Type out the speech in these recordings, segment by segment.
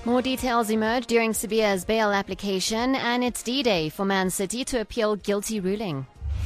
More details emerge during Sibiya's bail application, and it's D-Day for Man City to appeal guilty ruling.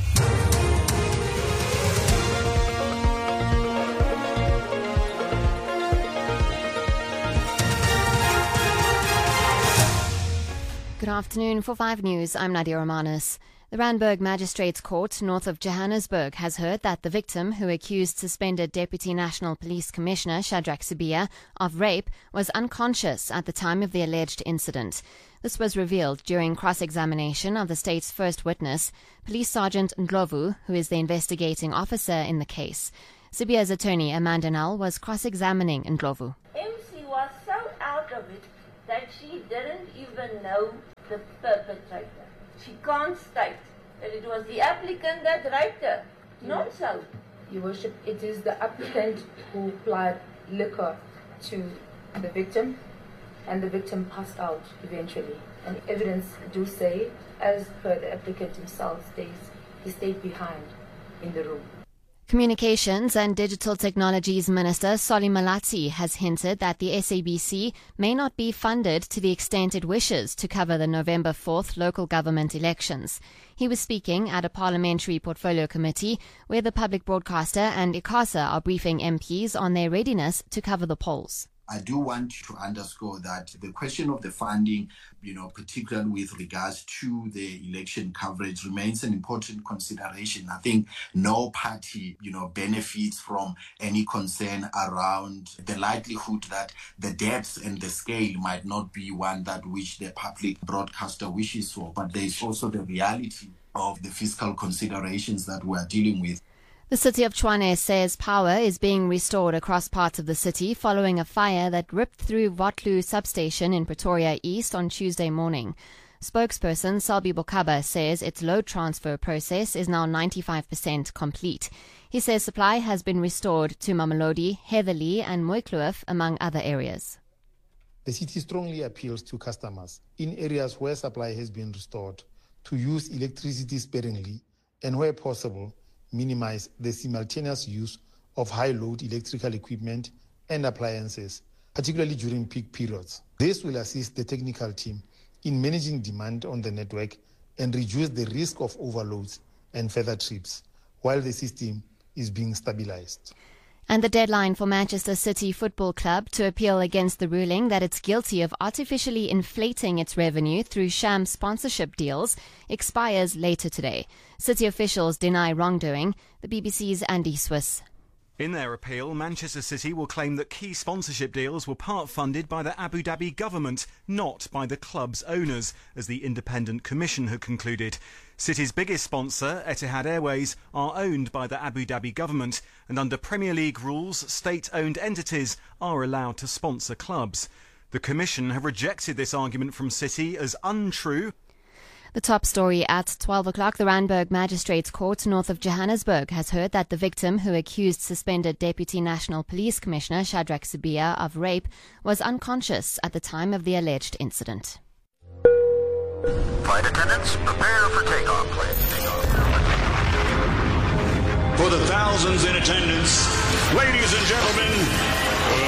Good afternoon. For 5 News, I'm Nadia Romanis. The Randburg Magistrates Court, north of Johannesburg, has heard that the victim, who accused suspended Deputy National Police Commissioner Shadrack Sibiya of rape, was unconscious at the time of the alleged incident. This was revealed during cross-examination of the state's first witness, Police Sergeant Ndlovu, who is the investigating officer in the case. Sibiya's attorney, Amanda Null, was cross-examining Ndlovu. MC was so out of it that she didn't even know the perpetrator. She can't state that it was the applicant that raped her. Not so. Your Worship, it is the applicant who applied liquor to the victim, and the victim passed out eventually. And evidence do say, as per the applicant himself states, he stayed behind in the room. Communications and Digital Technologies Minister Solly Malatsi has hinted that the SABC may not be funded to the extent it wishes to cover the November 4th local government elections. He was speaking at a parliamentary portfolio committee where the public broadcaster and ICASA are briefing MPs on their readiness to cover the polls. I do want to underscore that the question of the funding, particularly with regards to the election coverage, remains an important consideration. I think no party, benefits from any concern around the likelihood that the depth and the scale might not be one that which the public broadcaster wishes for. But there's also the reality of the fiscal considerations that we're dealing with. The city of Tshwane says power is being restored across parts of the city following a fire that ripped through Votlu substation in Pretoria East on Tuesday morning. Spokesperson Selby Bokaba says its load transfer process is now 95% complete. He says supply has been restored to Mamelodi, Heatherley and Mooikloof, among other areas. The city strongly appeals to customers in areas where supply has been restored to use electricity sparingly and, where possible, minimize the simultaneous use of high-load electrical equipment and appliances, particularly during peak periods. This will assist the technical team in managing demand on the network and reduce the risk of overloads and further trips, while the system is being stabilized. And the deadline for Manchester City Football Club to appeal against the ruling that it's guilty of artificially inflating its revenue through sham sponsorship deals expires later today. City officials deny wrongdoing. The BBC's Andy Swiss. In their appeal, Manchester City will claim that key sponsorship deals were part-funded by the Abu Dhabi government, not by the club's owners, as the Independent Commission had concluded. City's biggest sponsor, Etihad Airways, are owned by the Abu Dhabi government, and under Premier League rules, state-owned entities are allowed to sponsor clubs. The Commission have rejected this argument from City as untrue. The top story at 12 o'clock, the Randburg Magistrates Court north of Johannesburg has heard that the victim, who accused suspended Deputy National Police Commissioner Shadrack Sibiya of rape, was unconscious at the time of the alleged incident. Flight attendants, prepare for takeoff. For the thousands in attendance, ladies and gentlemen,